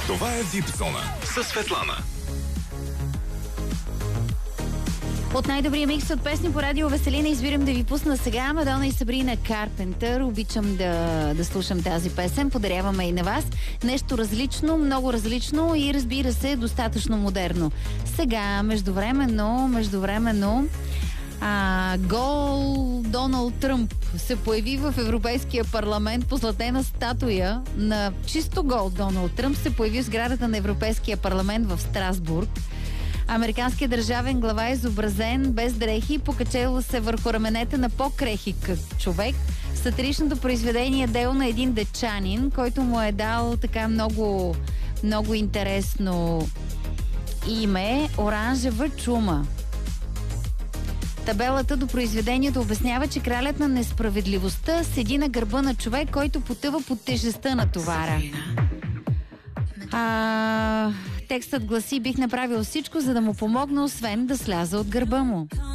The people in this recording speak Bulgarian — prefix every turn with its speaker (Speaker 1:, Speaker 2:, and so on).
Speaker 1: Това е Вип-зона със Светлана.
Speaker 2: От най-добрия микс от песни по радио Веселина избирам да ви пусна сега Мадона и Сабрина Карпентър. Обичам да слушам тази песен. Подаряваме и на вас. Нещо различно, много различно и разбира се, достатъчно модерно. Сега, междувременно гол Доналд Тръмп се появи в Европейския парламент. Позлатена статуя на чисто гол Доналд Тръмп се появи в сградата на Европейския парламент в Страсбург. Американският държавен глава е изобразен без дрехи, покачил се върху раменете на по-крехи човек. Сатиричното произведение е дело на един датчанин, който му е дал така много, много интересно име – Оранжева чума. Табелата до произведението обяснява, that кралят на несправедливостта седи на гърба на човек, който потъва под тежестта на товара. Текстът гласи: бих направил всичко, за да му помогна, освен да сляза от гърба му.